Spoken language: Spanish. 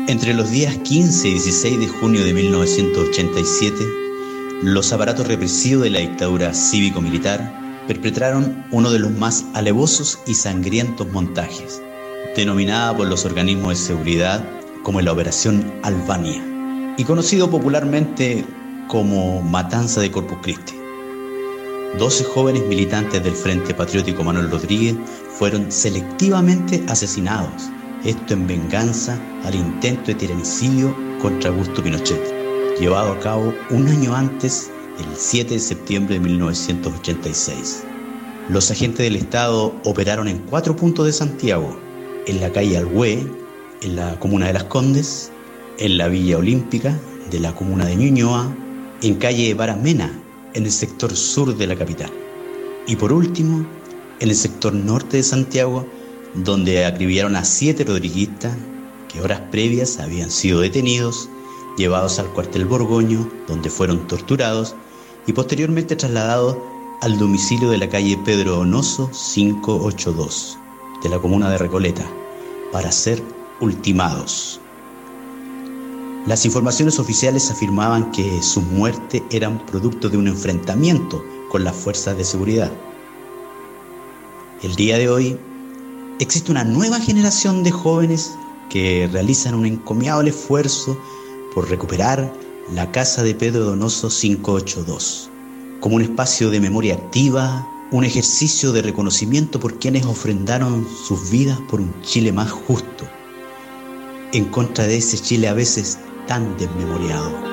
Entre los días 15 y 16 de junio de 1987, los aparatos represivos de la dictadura cívico-militar perpetraron uno de los más alevosos y sangrientos montajes, denominada por los organismos de seguridad como la Operación Albania y conocido popularmente como Matanza de Corpus Christi. 12 jóvenes militantes del Frente Patriótico Manuel Rodríguez fueron selectivamente asesinados, esto en venganza al intento de tiranicidio contra Augusto Pinochet, llevado a cabo un año antes, el 7 de septiembre de 1986. Los agentes del Estado operaron en 4 puntos de Santiago: en la calle Alhué, en la comuna de Las Condes, en la Villa Olímpica de la comuna de Ñuñoa, en calle Baramena, en el sector sur de la capital, y por último, en el sector norte de Santiago, donde acribillaron a 7 rodriguistas que horas previas habían sido detenidos, llevados al cuartel Borgoño, donde fueron torturados y posteriormente trasladados al domicilio de la calle Pedro Donoso 582 de la comuna de Recoleta para ser ultimados. Las informaciones oficiales afirmaban que sus muertes eran producto de un enfrentamiento con las fuerzas de seguridad. El día de hoy existe una nueva generación de jóvenes que realizan un encomiable esfuerzo por recuperar la casa de Pedro Donoso 582 como un espacio de memoria activa, un ejercicio de reconocimiento por quienes ofrendaron sus vidas por un Chile más justo, en contra de ese Chile a veces tan desmemoriado.